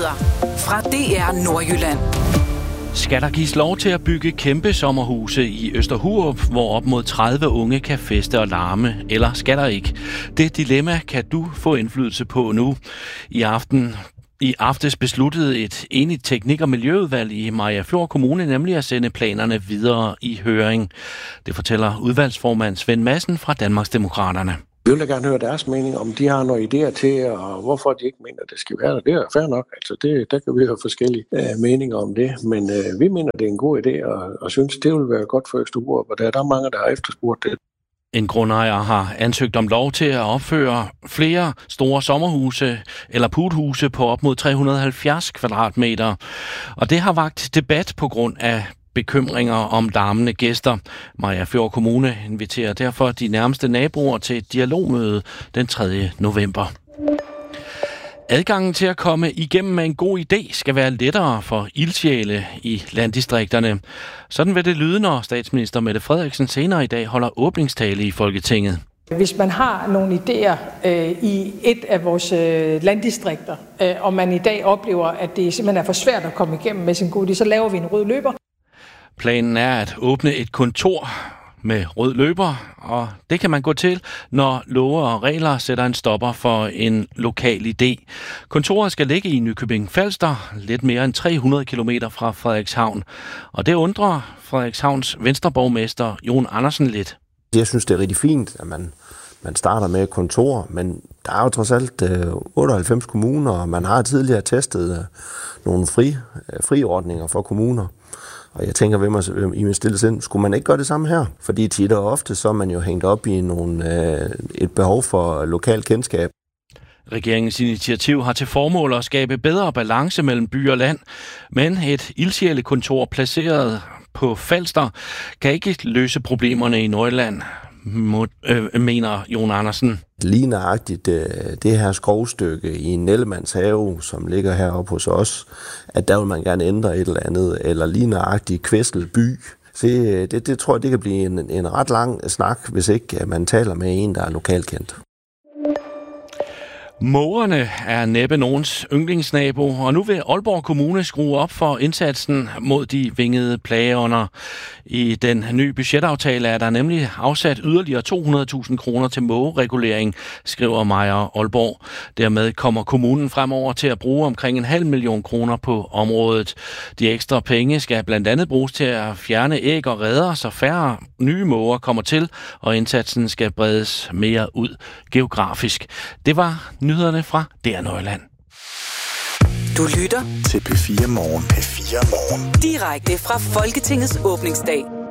Nyheder fra DR Nordjylland. Skal der gives lov til at bygge kæmpe sommerhuse i Østerhurup, hvor op mod 30 unge kan feste og larme, eller skal der ikke? Det dilemma kan du få indflydelse på nu. I aftes besluttede et enigt teknik- og miljøudvalg i Mariagerfjord Kommune nemlig at sende planerne videre i høring. Det fortæller udvalgsformand Svend Madsen fra Danmarksdemokraterne. Vi vil da gerne høre deres mening, om de har nogle idéer til, og hvorfor de ikke mener, at det skal være der. Det er fair nok. Altså der kan vi have forskellige meninger om det. Men vi mener, det er en god idé, og synes, det vil være godt for Østerhurup. Og der er mange, der har efterspurgt det. En grundejer har ansøgt om lov til at opføre flere store sommerhuse eller puthuse på op mod 370 kvadratmeter. Og det har vakt debat på grund af bekymringer om larmende gæster. Mariagerfjord Kommune inviterer derfor de nærmeste naboer til et dialogmøde den 3. november. Adgangen til at komme igennem med en god idé skal være lettere for ildsjæle i landdistrikterne. Sådan vil det lyde, når statsminister Mette Frederiksen senere i dag holder åbningstale i Folketinget. Hvis man har nogle idéer i et af vores landdistrikter, og man i dag oplever, at det simpelthen er for svært at komme igennem med sin gode idé, så laver vi en rød løber. Planen er at åbne et kontor med rød løber, og det kan man gå til, når love og regler sætter en stopper for en lokal idé. Kontoret skal ligge i Nykøbing Falster, lidt mere end 300 km fra Frederikshavn. Og det undrer Frederikshavns venstreborgmester Jon Andersen lidt. Jeg synes, det er rigtig fint, at man starter med et kontor, men der er jo trods alt 98 kommuner, og man har tidligere testet nogle friordninger for kommuner. Og jeg tænker ved mig i min stille sind, skulle man ikke gøre det samme her? Fordi tit og ofte så er man jo hængt op i et behov for lokal kendskab. Regeringens initiativ har til formål at skabe bedre balance mellem by og land, men et ildsjælekontor placeret på Falster kan ikke løse problemerne i Nordjylland, mener Jon Andersen. Lige nøjagtigt det her skovstykke i Nellemanns have, som ligger heroppe hos os, at der vil man gerne ændre et eller andet, eller lige nøjagtigt Kvæstel by. Så det tror jeg, det kan blive en ret lang snak, hvis ikke man taler med en, der er lokalkendt. Mågerne er næppe nogens yndlingsnabo, og nu vil Aalborg Kommune skrue op for indsatsen mod de vingede plageånder. I den nye budgetaftale er der nemlig afsat yderligere 200.000 kroner til mågeregulering, skriver Meier Aalborg. Dermed kommer kommunen fremover til at bruge omkring 500.000 kroner på området. De ekstra penge skal blandt andet bruges til at fjerne æg og reder, så færre nye måger kommer til, og indsatsen skal bredes mere ud geografisk. Det var nyhederne fra DR Nordjylland. Du lytter til P4 Morgen. Direkte fra Folketingets åbningsdag.